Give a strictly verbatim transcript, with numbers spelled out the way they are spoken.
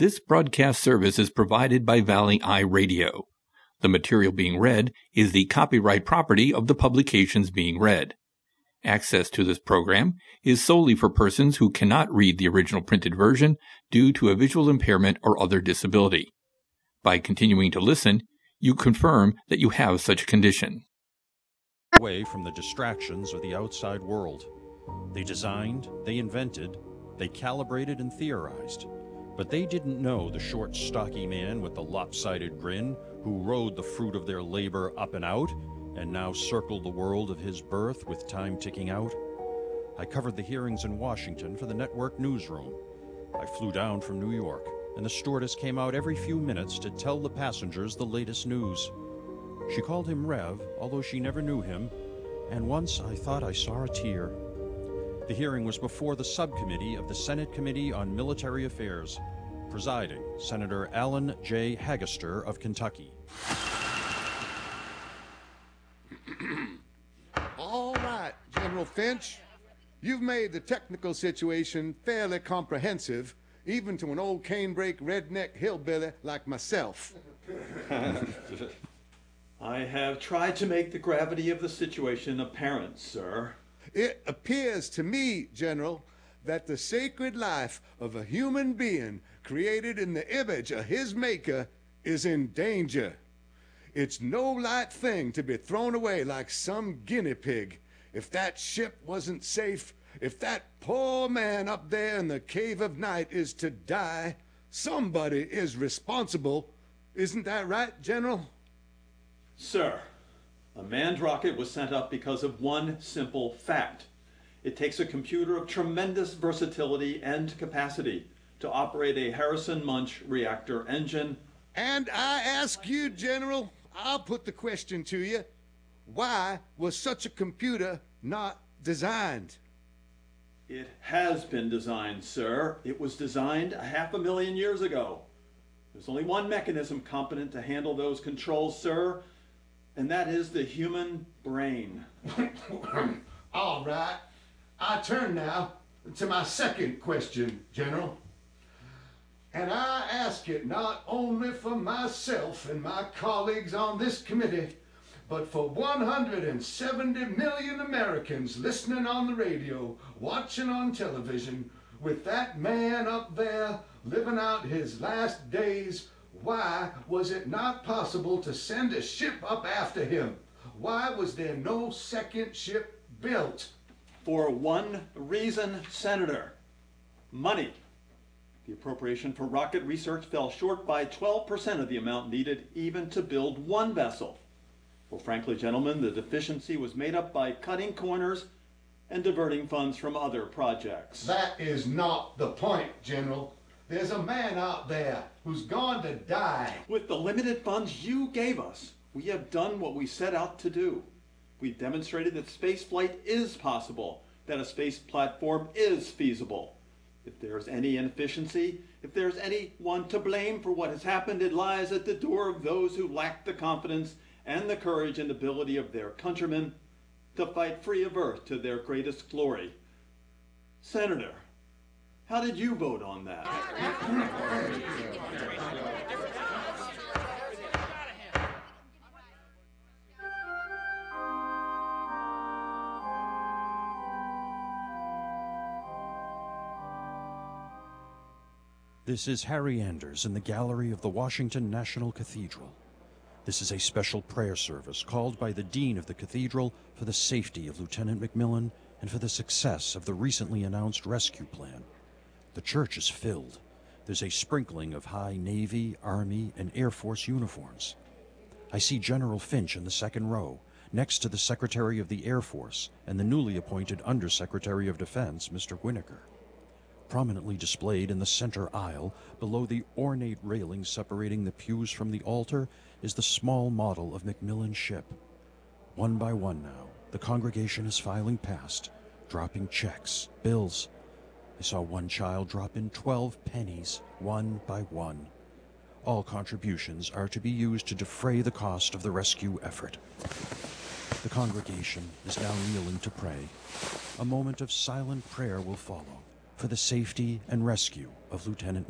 This broadcast service is provided by Valley Eye Radio. The material being read is the copyright property of the publications being read. Access to this program is solely for persons who cannot read the original printed version due to a visual impairment or other disability. By continuing to listen, you confirm that you have such a condition. Away from the distractions of the outside world. They designed, they invented, they calibrated and theorized. But they didn't know the short, stocky man with the lopsided grin who rode the fruit of their labor up and out and now circled the world of his birth with time ticking out. I covered the hearings in Washington for the network newsroom. I flew down from New York, and the stewardess came out every few minutes to tell the passengers the latest news. She called him Rev, although she never knew him, and once I thought I saw a tear. The hearing was before the subcommittee of the Senate Committee on Military Affairs. Presiding, Senator Alan J. Hagester of Kentucky. All right, General Finch. You've made the technical situation fairly comprehensive, even to an old canebrake redneck hillbilly like myself. I have tried to make the gravity of the situation apparent, sir. It appears to me, General, that the sacred life of a human being created in the image of his maker is in danger. It's no light thing to be thrown away like some guinea pig. If that ship wasn't safe, if that poor man up there in the cave of night is to die, somebody is responsible. Isn't that right, General? Sir, a manned rocket was sent up because of one simple fact. It takes a computer of tremendous versatility and capacity to operate a Harrison Munch reactor engine. And I ask you, General, I'll put the question to you. Why was such a computer not designed? It has been designed, sir. It was designed a half a million years ago. There's only one mechanism competent to handle those controls, sir, and that is the human brain. All right. I turn now to my second question, General. And I ask it not only for myself and my colleagues on this committee, but for one hundred seventy million Americans listening on the radio, watching on television, with that man up there living out his last days. Why was it not possible to send a ship up after him? Why was there no second ship built? For one reason, Senator: money. The appropriation for rocket research fell short by twelve percent of the amount needed even to build one vessel. Well, frankly, gentlemen, the deficiency was made up by cutting corners and diverting funds from other projects. That is not the point, General. There's a man out there who's gone to die. With the limited funds you gave us, we have done what we set out to do. We've demonstrated that space flight is possible, that a space platform is feasible. If there's any inefficiency, if there's anyone to blame for what has happened, it lies at the door of those who lack the confidence and the courage and ability of their countrymen to fight free of Earth to their greatest glory. Senator, how did you vote on that? This is Harry Anders in the gallery of the Washington National Cathedral. This is a special prayer service called by the Dean of the Cathedral for the safety of Lieutenant McMillan and for the success of the recently announced rescue plan. The church is filled. There's a sprinkling of high Navy, Army, and Air Force uniforms. I see General Finch in the second row, next to the Secretary of the Air Force and the newly appointed Undersecretary of Defense, Mister Winokur. Prominently displayed in the center aisle, below the ornate railing separating the pews from the altar, is the small model of McMillan's ship. One by one now, the congregation is filing past, dropping checks, bills. I saw one child drop in twelve pennies, one by one. All contributions are to be used to defray the cost of the rescue effort. The congregation is now kneeling to pray. A moment of silent prayer will follow for the safety and rescue of Lieutenant